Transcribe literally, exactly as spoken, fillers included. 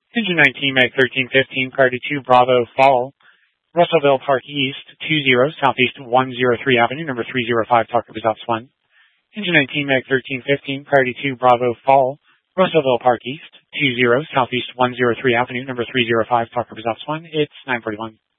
Engine nineteen, Meg thirteen fifteen, priority two, Bravo, fall. Russellville Park East, two zero, Southeast one oh three Avenue, number three oh five, Talker Results one. Engine nineteen, Meg thirteen fifteen, priority two, Bravo, fall. Russellville Park East, two zero, Southeast one oh three Avenue, number three oh five, Talker Results one. It's nine forty-one.